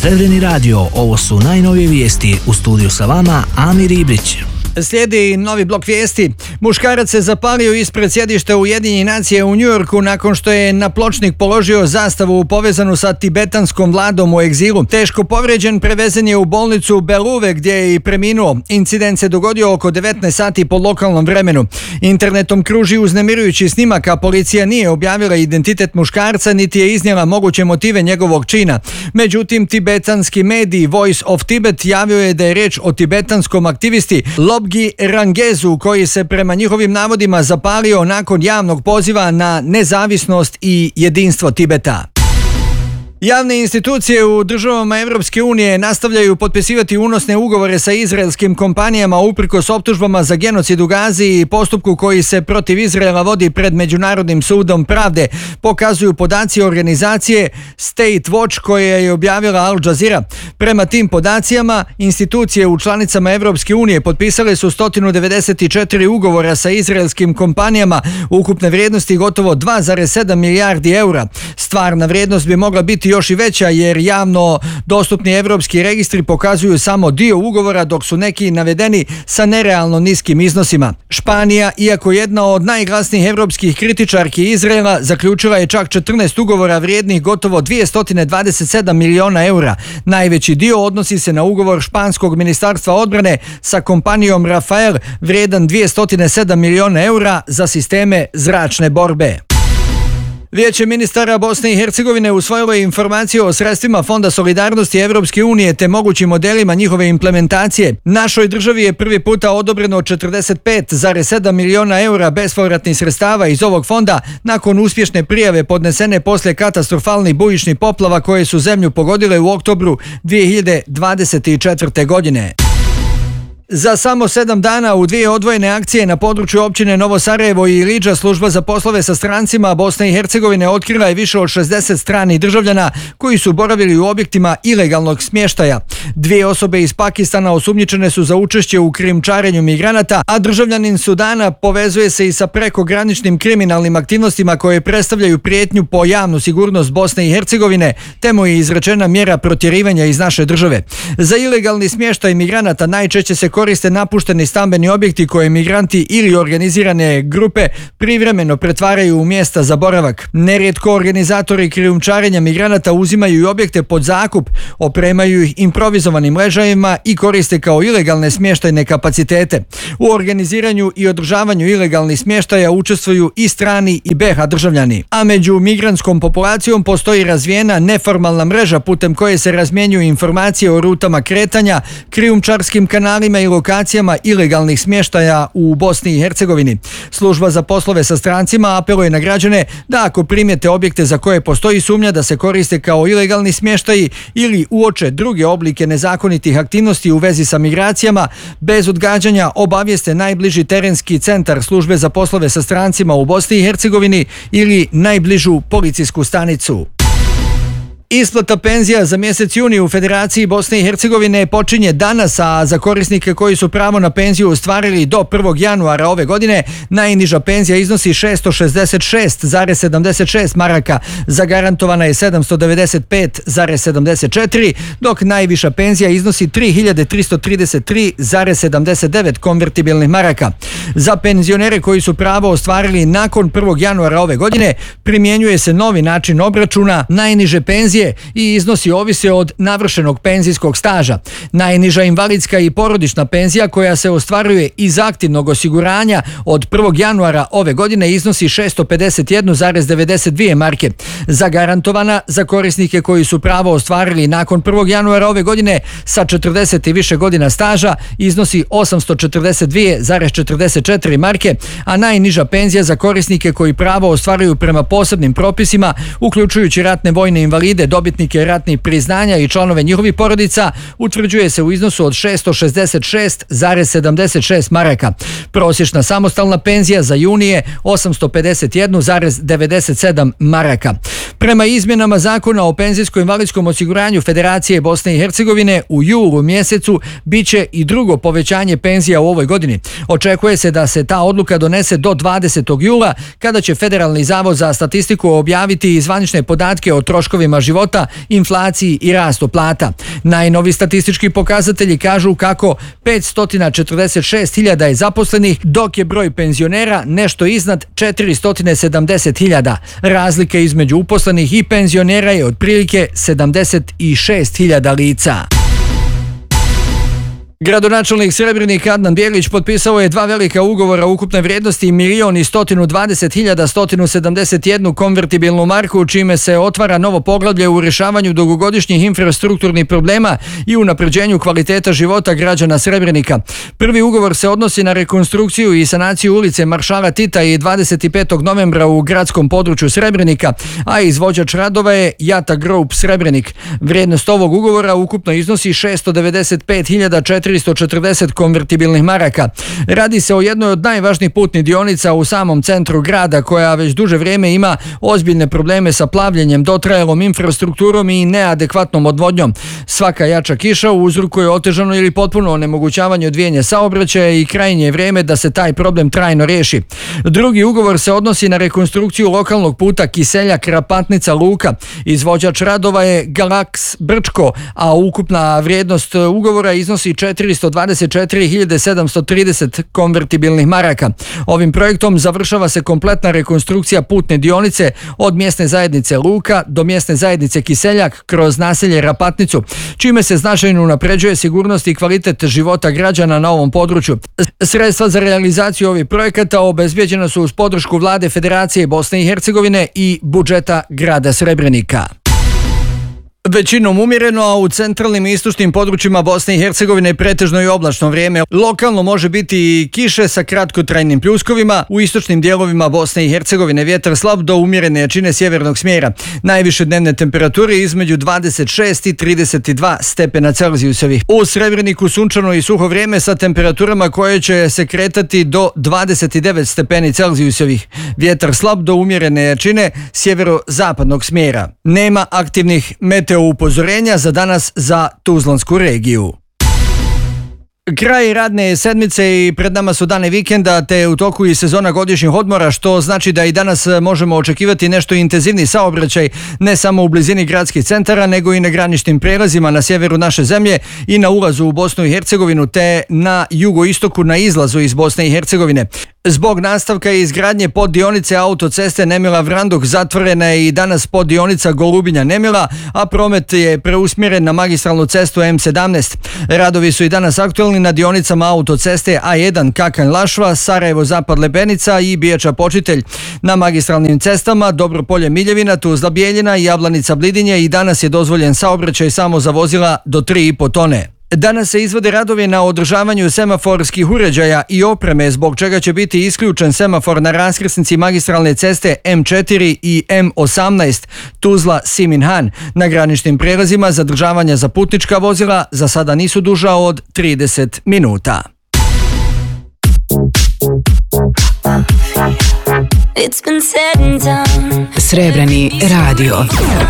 Zevljeni radio, ovo su najnovije vijesti. U studiju sa vama Amir Ibrić. Slijedi novi blok vijesti. Muškarac se zapalio ispred sjedišta Ujedinjenih nacija u Njujorku nakon što je na pločnik položio zastavu povezanu sa tibetanskom vladom u egzilu. Teško povrijeđen prevezen je u bolnicu Beluve gdje je i preminuo. Incident se dogodio oko 19 sati po lokalnom vremenu. Internetom kruži uznemirujući snimak, a policija nije objavila identitet muškarca niti je iznijela moguće motive njegovog čina. Međutim, tibetanski medij Voice of Tibet javio je da je riječ o tibetanskom aktivisti Lobgi Rangezu, koji se prema njihovim navodima zapalio nakon javnog poziva na nezavisnost i jedinstvo Tibeta. Javne institucije u državama Evropske unije nastavljaju potpisivati unosne ugovore sa izraelskim kompanijama uprkos optužbama za genocid u Gazi i postupku koji se protiv Izraela vodi pred Međunarodnim sudom pravde, pokazuju podaci organizacije State Watch koje je objavila Al Jazeera. Prema tim podacima, institucije u članicama Evropske unije potpisale su 194 ugovora sa izraelskim kompanijama ukupne vrijednosti gotovo 2,7 milijardi eura. Stvarna vrijednost bi mogla biti još i veća jer javno dostupni evropski registri pokazuju samo dio ugovora, dok su neki navedeni sa nerealno niskim iznosima. Španija, iako jedna od najglasnijih evropskih kritičarki Izraela, zaključila je čak 14 ugovora vrijednih gotovo 227 miliona eura. Najveći dio odnosi se na ugovor španskog ministarstva odbrane sa kompanijom Rafael vrijedan 207 miliona eura za sisteme zračne borbe. Vijeće ministara Bosne i Hercegovine usvojilo je informaciju o sredstvima Fonda solidarnosti Evropske unije te mogućim modelima njihove implementacije. Našoj državi je prvi puta odobreno 45,7 miliona eura bespovratnih sredstava iz ovog fonda nakon uspješne prijave podnesene poslije katastrofalnih bujičnih poplava koje su zemlju pogodile u oktobru 2024. godine. Za samo 7 dana u dvije odvojene akcije na području općine Novo Sarajevo i Iliđa služba za poslove sa strancima Bosne i Hercegovine otkrila je više od 60 stranih državljana koji su boravili u objektima ilegalnog smještaja. 2 osobe iz Pakistana osumnjičene su za učešće u krijumčarenju migranata, a državljanin Sudana povezuje se i sa prekograničnim kriminalnim aktivnostima koje predstavljaju prijetnju po javnu sigurnost Bosne i Hercegovine, te mu je izrečena mjera protjerivanja iz naše države. Za ilegalni smještaj migranata najčešće se koriste napušteni stambeni objekti koje migranti ili organizirane grupe privremeno pretvaraju u mjesta za boravak. Nerijetko organizatori krijumčarenja migranata uzimaju i objekte pod zakup, opremaju ih improvizovanim ležajima i koriste kao ilegalne smještajne kapacitete. U organiziranju i održavanju ilegalnih smještaja učestvuju i strani i BiH državljani. A među migrantskom populacijom postoji razvijena neformalna mreža putem koje se razmjenjuju informacije o rutama kretanja, krijumčarskim kanalima i lokacijama ilegalnih smještaja u Bosni i Hercegovini. Služba za poslove sa strancima apeluje na građane da ako primijete objekte za koje postoji sumnja da se koriste kao ilegalni smještaji ili uoče druge oblike nezakonitih aktivnosti u vezi sa migracijama, bez odgađanja obavijeste najbliži terenski centar službe za poslove sa strancima u Bosni i Hercegovini ili najbližu policijsku stanicu. Isplata penzija za mjesec juni u Federaciji Bosne i Hercegovine počinje danas, a za korisnike koji su pravo na penziju ostvarili do 1. januara ove godine, najniža penzija iznosi 666,76 maraka, zagarantovana je 795,74, dok najviša penzija iznosi 3333,79 konvertibilnih maraka. Za penzionere koji su pravo ostvarili nakon 1. januara ove godine, primjenjuje se novi način obračuna najniže penzije i iznosi ovise od navršenog penzijskog staža. Najniža invalidska i porodična penzija koja se ostvaruje iz aktivnog osiguranja od 1. januara ove godine iznosi 651,92 marke. Zagarantovana za korisnike koji su pravo ostvarili nakon 1. januara ove godine sa 40 i više godina staža iznosi 842,44 marke, a najniža penzija za korisnike koji pravo ostvaruju prema posebnim propisima, uključujući ratne vojne invalide, dobitnike ratnih priznanja i članove njihovih porodica, utvrđuje se u iznosu od 666,76 maraka. Prosječna samostalna penzija za juni je 851,97 maraka. Prema izmjenama zakona o penzijsko-invalidskom osiguranju Federacije Bosne i Hercegovine u julu mjesecu biće i drugo povećanje penzija u ovoj godini. Očekuje se da se ta odluka donese do 20. jula kada će Federalni zavod za statistiku objaviti zvanične podatke o troškovima života, inflaciji i rastu plata. Najnovi statistički pokazatelji kažu kako 546.000 je zaposlenih, dok je broj penzionera nešto iznad 470.000. Razlika između uposlenih i penzionera je otprilike 76.000 lica. Gradonačelnik Srebrenika Adnan Bjelić potpisao je 2 velika ugovora ukupne vrijednosti 1.120.171 konvertibilnu marku, čime se otvara novo poglavlje u rješavanju dugogodišnjih infrastrukturnih problema i unapređenju kvaliteta života građana Srebrenika. Prvi ugovor se odnosi na rekonstrukciju i sanaciju ulice Maršala Tita i 25. novembra u gradskom području Srebrenika, a izvođač radova je Jata Group Srebrenik. Vrijednost ovog ugovora ukupno iznosi 695.440 konvertibilnih maraka. Radi se o jednoj od najvažnijih putnih dionica u samom centru grada, koja već duže vrijeme ima ozbiljne probleme sa plavljenjem, dotrajalom infrastrukturom i neadekvatnom odvodnjom. Svaka jača kiša uzrokuje otežano ili potpuno onemogućavanje odvijanja saobraćaja i krajnje je vrijeme da se taj problem trajno riješi. Drugi ugovor se odnosi na rekonstrukciju lokalnog puta Kiseljak-Rapatnica-Luka. Izvođač radova je Galax Brčko, a ukupna vrijednost ugovora iznosi 424.730 konvertibilnih maraka. Ovim projektom završava se kompletna rekonstrukcija putne dionice od mjesne zajednice Luka do mjesne zajednice Kiseljak kroz naselje Rapatnicu, čime se značajno unapređuje sigurnost i kvalitet života građana na ovom području. Sredstva za realizaciju ovih projekata obezbijeđena su uz podršku Vlade Federacije Bosne i Hercegovine i budžeta grada Srebrenika. Većinom umjereno, a u centralnim i istočnim područjima Bosne i Hercegovine pretežno i oblačno vrijeme. Lokalno može biti i kiše sa kratkotrajnim pljuskovima. U istočnim dijelovima Bosne i Hercegovine vjetar slab do umjerene jačine sjevernog smjera. Najviše dnevne temperature između 26 i 32 stepena Celzijusovih. U Srebreniku sunčano i suho vrijeme sa temperaturama koje će se kretati do 29 stepeni Celzijusovih. Vjetar slab do umjerene jačine sjeverozapadnog smjera. Nema aktivnih meteo upozorenja za danas za Tuzlansku regiju. Kraj radne sedmice i pred nama su dane vikenda, te u toku i sezona godišnjih odmora, što znači da i danas možemo očekivati nešto intenzivni saobraćaj, ne samo u blizini gradskih centara, nego i na graničnim prelazima na sjeveru naše zemlje i na ulazu u Bosnu i Hercegovinu, te na jugoistoku na izlazu iz Bosne i Hercegovine. Zbog nastavka i izgradnje poddionice autoceste Nemila-Vranduk zatvorena je i danas poddionica Golubinja-Nemila, a promet je preusmjeren na magistralnu cestu M17. Radovi su i danas aktualni na dionicama autoceste A1 Kakanj-Lašva, Sarajevo-Zapad-Lebenica i Bijača-Počitelj. Na magistralnim cestama Dobropolje-Miljevina, Tuzla-Bijeljina i Jablanica-Blidinje i danas je dozvoljen saobraćaj samo za vozila do 3,5 tone. Danas se izvode radovi na održavanju semaforskih uređaja i opreme, zbog čega će biti isključen semafor na raskrsnici magistralne ceste M4 i M18 Tuzla-Siminhan. Na graničnim prelazima zadržavanja za putnička vozila za sada nisu duža od 30 minuta. Srebreni radio.